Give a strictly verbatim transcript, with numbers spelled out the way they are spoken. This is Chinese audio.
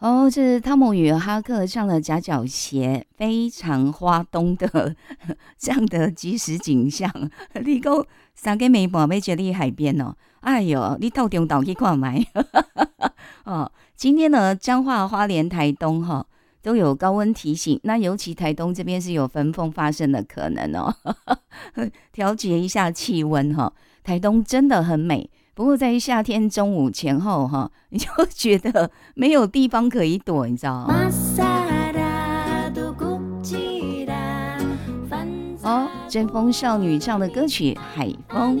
哦，这是汤姆与哈克唱的夹脚鞋，非常花东的这样的即时景象。你讲三个暝半要去你海边哦，哎呦，你到中岛去看麦哦。今天呢，彰化、花莲、台东哈、哦、都有高温提醒，那尤其台东这边是有焚风发生的可能哦，调节一下气温哈、哦。台东真的很美。不过在夏天中午前后哈，你就觉得没有地方可以躲，你知道吗？哦，针锋少女唱的歌曲《海风》。